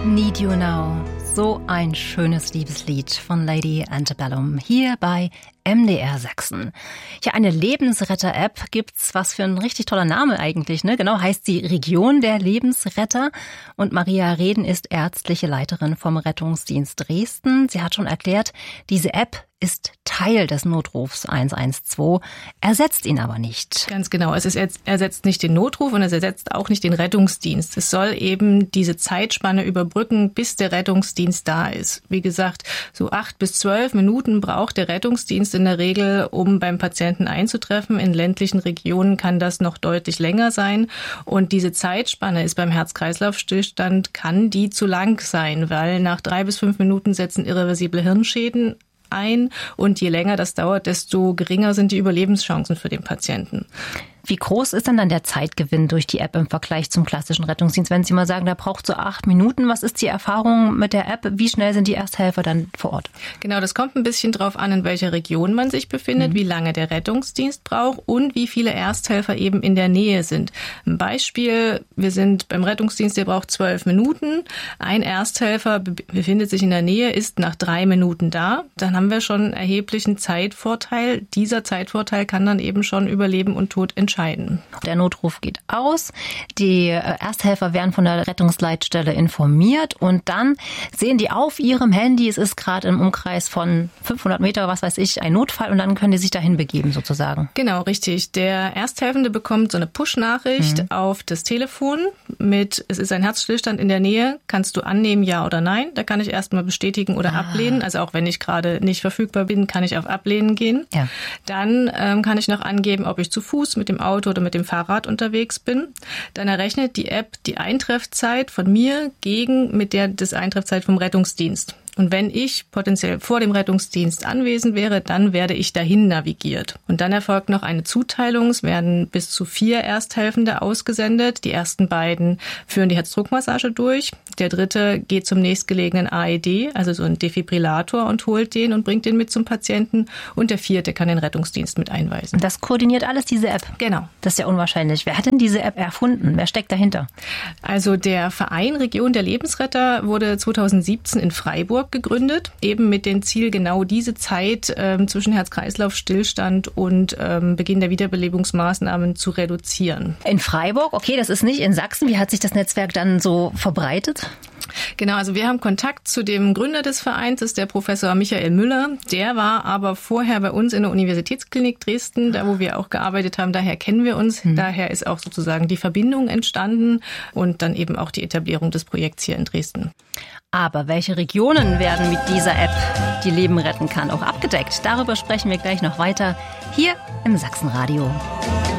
Need You Now. So ein schönes Liebeslied von Lady Antebellum hier bei MDR Sachsen. Ja, eine Lebensretter-App gibt's, was für ein richtig toller Name eigentlich, ne? Genau, heißt sie Region der Lebensretter. Und Maria Reden ist ärztliche Leiterin vom Rettungsdienst Dresden. Sie hat schon erklärt, diese App ist Teil des Notrufs 112, ersetzt ihn aber nicht. Ganz genau. Es ersetzt nicht den Notruf und es ersetzt auch nicht den Rettungsdienst. Es soll eben diese Zeitspanne überbrücken, bis der Rettungsdienst da ist. Wie gesagt, so 8 bis 12 Minuten braucht der Rettungsdienst in der Regel, um beim Patienten einzutreffen. In ländlichen Regionen kann das noch deutlich länger sein. Und diese Zeitspanne ist beim Herz-Kreislauf-Stillstand, kann die zu lang sein, weil nach 3 bis 5 Minuten setzen irreversible Hirnschäden ein und je länger das dauert, desto geringer sind die Überlebenschancen für den Patienten. Wie groß ist denn dann der Zeitgewinn durch die App im Vergleich zum klassischen Rettungsdienst? Wenn Sie mal sagen, da braucht so 8 Minuten, was ist die Erfahrung mit der App? Wie schnell sind die Ersthelfer dann vor Ort? Genau, das kommt ein bisschen drauf an, in welcher Region man sich befindet, wie lange der Rettungsdienst braucht und wie viele Ersthelfer eben in der Nähe sind. Ein Beispiel, wir sind beim Rettungsdienst, der braucht 12 Minuten. Ein Ersthelfer befindet sich in der Nähe, ist nach 3 Minuten da. Dann haben wir schon einen erheblichen Zeitvorteil. Dieser Zeitvorteil kann dann eben schon über Leben und Tod entscheiden. Der Notruf geht aus, die Ersthelfer werden von der Rettungsleitstelle informiert und dann sehen die auf ihrem Handy, es ist gerade im Umkreis von 500 Meter, was weiß ich, ein Notfall und dann können die sich dahin begeben sozusagen. Genau, richtig. Der Ersthelfende bekommt so eine Push-Nachricht auf das Telefon mit, es ist ein Herzstillstand in der Nähe, kannst du annehmen, ja oder nein? Da kann ich erstmal bestätigen oder ablehnen. Also auch wenn ich gerade nicht verfügbar bin, kann ich auf Ablehnen gehen. Ja. Dann kann ich noch angeben, ob ich zu Fuß, mit dem Auto oder mit dem Fahrrad unterwegs bin. Dann errechnet die App die Eintreffzeit von mir mit der des Eintreffzeit vom Rettungsdienst. Und wenn ich potenziell vor dem Rettungsdienst anwesend wäre, dann werde ich dahin navigiert. Und dann erfolgt noch eine Zuteilung. Es werden bis zu 4 Ersthelfende ausgesendet. Die ersten beiden führen die Herzdruckmassage durch. Der dritte geht zum nächstgelegenen AED, also so ein Defibrillator, und holt den und bringt den mit zum Patienten. Und der vierte kann den Rettungsdienst mit einweisen. Und das koordiniert alles diese App? Genau. Das ist ja unwahrscheinlich. Wer hat denn diese App erfunden? Wer steckt dahinter? Also der Verein Region der Lebensretter wurde 2017 in Freiburg gegründet, eben mit dem Ziel, genau diese Zeit zwischen Herz-Kreislauf-Stillstand und Beginn der Wiederbelebungsmaßnahmen zu reduzieren. In Freiburg, okay, das ist nicht in Sachsen. Wie hat sich das Netzwerk dann so verbreitet? Genau, also wir haben Kontakt zu dem Gründer des Vereins, das ist der Professor Michael Müller. Der war aber vorher bei uns in der Universitätsklinik Dresden, da wo wir auch gearbeitet haben. Daher kennen wir uns. Daher ist auch sozusagen die Verbindung entstanden und dann eben auch die Etablierung des Projekts hier in Dresden. Aber welche Regionen werden mit dieser App, die Leben retten kann, auch abgedeckt? Darüber sprechen wir gleich noch weiter hier im Sachsenradio.